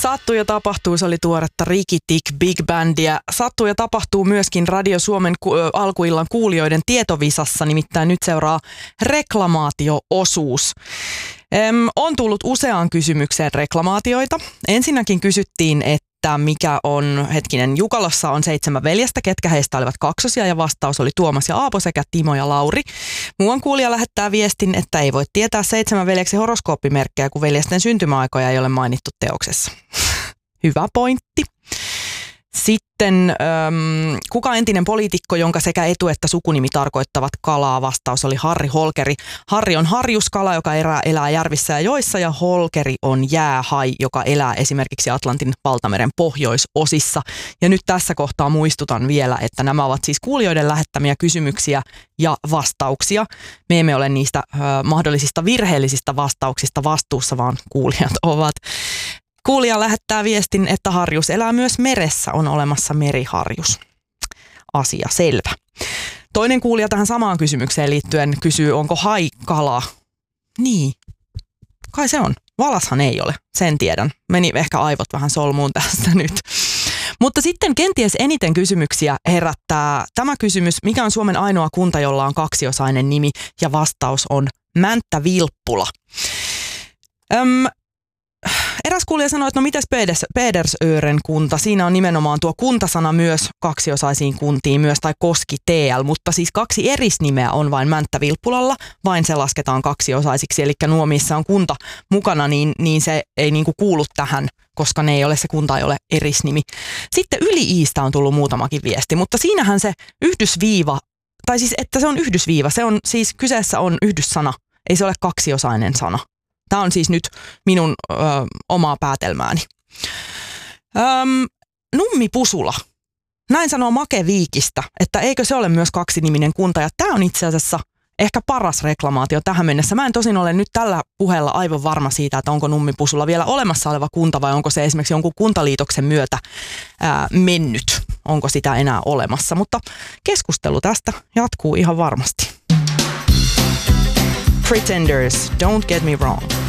Sattuu ja tapahtuu, se oli tuoretta Ricky Tick Big Bandia. Sattuu ja tapahtuu myöskin Radio Suomen alkuillan kuulijoiden tietovisassa, nimittäin nyt seuraa reklamaatio-osuus. On tullut useaan kysymykseen reklamaatioita. Ensinnäkin kysyttiin, että mikä on, Jukalassa on 7 veljestä, ketkä heistä olivat kaksosia, ja vastaus oli Tuomas ja Aapo sekä Timo ja Lauri. Muuan kuulija lähettää viestin, että ei voi tietää 7 veljeksi horoskooppimerkkejä, kun veljesten syntymäaikoja ei ole mainittu teoksessa. Hyvä pointti. Sitten kuka entinen poliitikko, jonka sekä etu- että sukunimi tarkoittavat kalaa? Vastaus oli Harri Holkeri. Harri on harjuskala, joka elää järvissä ja joissa, ja Holkeri on jäähai, joka elää esimerkiksi Atlantin valtameren pohjoisosissa. Ja nyt tässä kohtaa muistutan vielä, että nämä ovat siis kuulijoiden lähettämiä kysymyksiä ja vastauksia. Me emme ole niistä mahdollisista virheellisistä vastauksista vastuussa, vaan kuulijat ovat. Kuulija lähettää viestin, että harjus elää myös meressä, on olemassa meriharjus. Asia selvä. Toinen kuulija tähän samaan kysymykseen liittyen kysyy, onko hai kala? Niin, kai se on. Valashan ei ole, sen tiedän. Meni ehkä aivot vähän solmuun tästä nyt. Mutta sitten kenties eniten kysymyksiä herättää tämä kysymys, mikä on Suomen ainoa kunta, jolla on kaksiosainen nimi, ja vastaus on Mänttä-Vilppula. Eräs kuulija sanoi, että no mites Pedersören kunta, siinä on nimenomaan tuo kuntasana myös kaksiosaisiin kuntiin, myös tai Koski TL, mutta siis 2 erisnimeä on vain Mänttä-Vilppulalla, vain se lasketaan kaksiosaisiksi, eli nuo missä on kunta mukana, niin se ei niinku kuulu tähän, koska se kunta ei ole erisnimi. Sitten Yli-Iistä on tullut muutamakin viesti, mutta siinähän se yhdysviiva, tai siis että se on yhdysviiva, se on siis kyseessä on yhdyssana, ei se ole kaksiosainen sana. Tämä on siis nyt minun omaa päätelmääni. Nummipusula. Näin sanoo Make Viikistä, että eikö se ole myös 2-niminen kunta. Ja tämä on itse asiassa ehkä paras reklamaatio tähän mennessä. Mä en tosin ole nyt tällä puheella aivan varma siitä, että onko Nummipusula vielä olemassa oleva kunta vai onko se esimerkiksi jonkun kuntaliitoksen myötä mennyt. Onko sitä enää olemassa, mutta keskustelu tästä jatkuu ihan varmasti. Pretenders, don't get me wrong.